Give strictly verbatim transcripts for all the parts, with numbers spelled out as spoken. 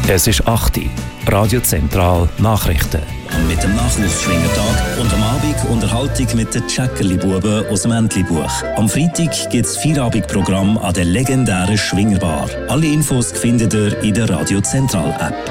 Es ist acht Uhr. Radio Zentral Nachrichten. Mit dem Nachwuchsschwingertag und am Abend Unterhaltung mit den Tschäckerli-Buben aus dem Entli-Buch. Am Freitag gibt es Feierabendprogramm an der legendären Schwingerbar. Alle Infos findet ihr in der Radio Zentral App.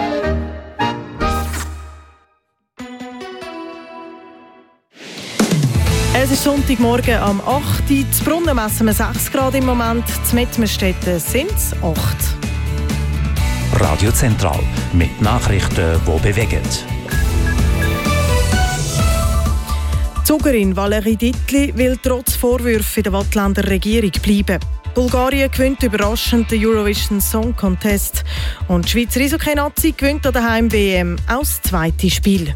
Es ist Sonntagmorgen am acht Uhr. Zu Brunnen messen wir sechs Grad im Moment. Zu Mettmerstetten sind es acht. Radio Zentral mit Nachrichten, die bewegen. Die Zugerin Valerie Dittli will trotz Vorwürfen der Wattländer Regierung bleiben. Bulgarien gewinnt überraschend den Eurovision Song Contest. Und die Schweizer Eishockey-Nazi gewinnt an der Heim-W M auch das zweite Spiel.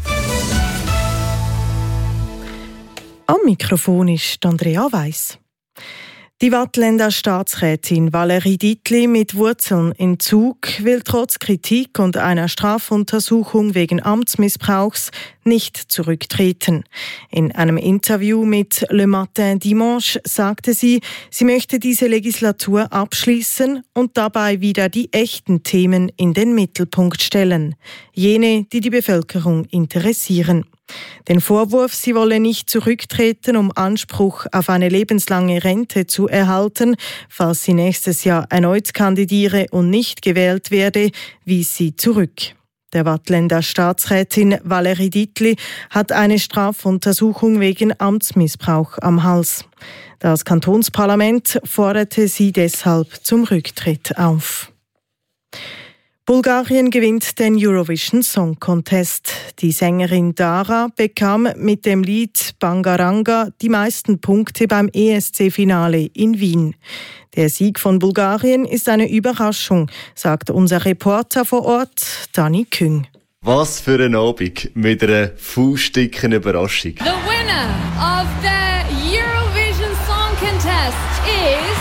Am Mikrofon ist Andrea Weiss. Die Wattländer Staatsrätin Valerie Dittli mit Wurzeln in Zug will trotz Kritik und einer Strafuntersuchung wegen Amtsmissbrauchs nicht zurücktreten. In einem Interview mit Le Matin Dimanche sagte sie, sie möchte diese Legislatur abschließen und dabei wieder die echten Themen in den Mittelpunkt stellen. Jene, die die Bevölkerung interessieren. Den Vorwurf, sie wolle nicht zurücktreten, um Anspruch auf eine lebenslange Rente zu erhalten, falls sie nächstes Jahr erneut kandidiere und nicht gewählt werde, wies sie zurück. Der Wattländer Staatsrätin Valerie Dittli hat eine Strafuntersuchung wegen Amtsmissbrauch am Hals. Das Kantonsparlament forderte sie deshalb zum Rücktritt auf. Bulgarien gewinnt den Eurovision Song Contest. Die Sängerin Dara bekam mit dem Lied Bangaranga die meisten Punkte beim E S C-Finale in Wien. Der Sieg von Bulgarien ist eine Überraschung, sagt unser Reporter vor Ort, Dani Küng. Was für ein Abend mit einer faustdicken Überraschung. The winner of the Eurovision Song Contest is...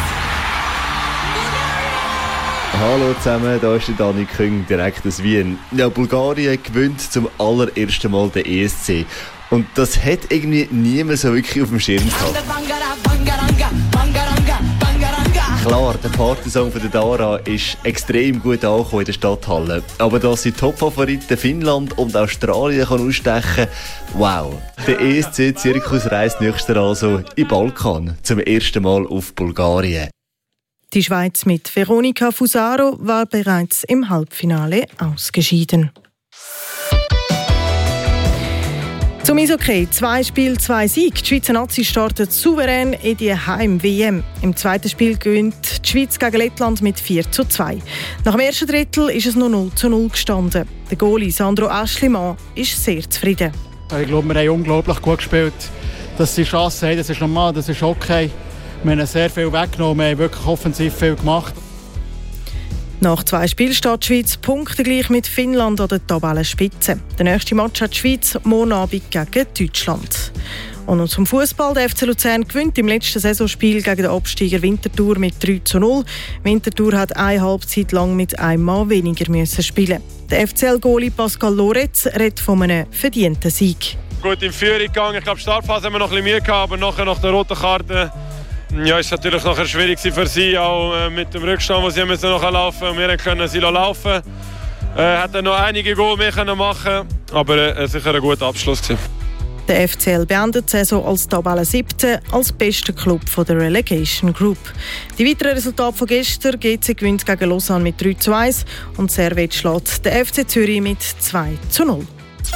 Hallo zusammen, da ist der Dani Küng, direkt aus Wien. Ja, Bulgarien gewinnt zum allerersten Mal den E S C. Und das hat irgendwie niemand so wirklich auf dem Schirm gehabt. Klar, der Partysong von der Dara ist extrem gut angekommen in der Stadthalle. Aber dass sie Topfavoriten Finnland und Australien kann ausstechen, wow. Der E S C-Zirkus reist nächstes Jahr also in den Balkan, zum ersten Mal auf Bulgarien. Die Schweiz mit Veronika Fusaro war bereits im Halbfinale ausgeschieden. Zum Eishockey, zwei Spiele, zwei Siege. Die Schweizer Nazi startet souverän in die Heim-W M. Im zweiten Spiel gewinnt die Schweiz gegen Lettland mit vier zu zwei. Nach dem ersten Drittel ist es noch null zu null gestanden. Der Goalie Sandro Aschlimann ist sehr zufrieden. Ich glaube, wir haben unglaublich gut gespielt. Dass sie Chancen haben, das ist normal, das ist okay. Wir haben sehr viel weggenommen, wir haben wirklich offensiv viel gemacht. Nach zwei Spielen steht die Schweiz punktgleich mit Finnland an der Tabellenspitze. Der nächste Match hat die Schweiz morgen Abend gegen Deutschland. Und nun zum Fußball. Der F C Luzern gewinnt im letzten Saisonspiel gegen den Absteiger Winterthur mit drei zu null. Winterthur hat eine Halbzeit lang mit einem Mann weniger müssen spielen. Der F C L-Goalie Pascal Loretz redet von einem verdienten Sieg. Gut in Führung gegangen. Ich glaube, Startphase haben wir noch ein bisschen Mühe gehabt, aber nachher nach der roten Karte ja, ist es natürlich nachher schwierig für sie, auch äh, mit dem Rückstand, wo sie müssen nachher laufen. Wir können sie laufen. Äh, hat noch einige Goal mehr können machen, aber äh, sicher ein guter Abschluss gewesen. Der F C L beendet die Saison als Tabellensiebter, als bester Club der Relegation Group. Die weiteren Resultate von gestern: G C gewinnt gegen Lausanne mit drei zu eins und Servet schlägt der F C Zürich mit zwei zu null.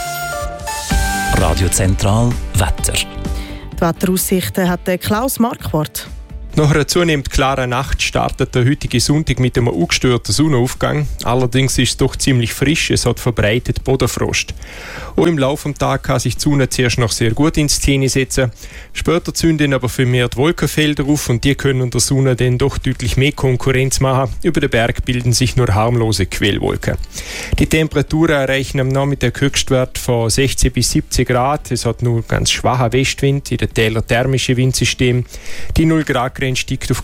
Radio Zentral Wetter. Die Wetteraussichten hat Klaus Marquardt. Nach einer zunehmend klaren Nacht startet der heutige Sonntag mit einem ungestörten Sonnenaufgang. Allerdings ist es doch ziemlich frisch, es hat verbreitet Bodenfrost. Auch im Laufe des Tages kann sich die Sonne zuerst noch sehr gut in Szene setzen. Später zünden aber vermehrt Wolkenfelder auf und die können der Sonne dann doch deutlich mehr Konkurrenz machen. Über den Berg bilden sich nur harmlose Quellwolken. Die Temperaturen erreichen am Nachmittag Höchstwert von sechzehn bis siebzehn Grad. Es hat nur ganz schwacher Westwind, in den Tälern thermische Windsystem. Die null Grad Grenze steigt auf